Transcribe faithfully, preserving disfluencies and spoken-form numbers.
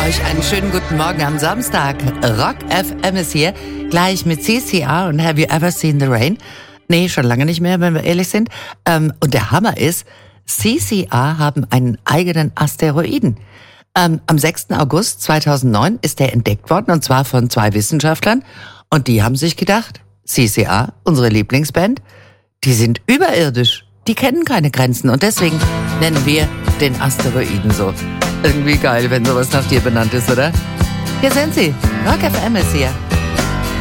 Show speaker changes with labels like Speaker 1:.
Speaker 1: euch einen schönen guten Morgen am Samstag. Rock F M ist hier, gleich mit C C R und Have You Ever Seen the Rain? Nee, schon lange nicht mehr, wenn wir ehrlich sind. Ähm, und der Hammer ist, C C R haben einen eigenen Asteroiden. Ähm, am sechsten August zweitausendneun ist der entdeckt worden, und zwar von zwei Wissenschaftlern. Und die haben sich gedacht, C C R, unsere Lieblingsband, die sind überirdisch. Die kennen keine Grenzen und deswegen nennen wir den Asteroiden so. Irgendwie geil, wenn sowas nach dir benannt ist, oder? Hier sind sie. Rock F M ist hier.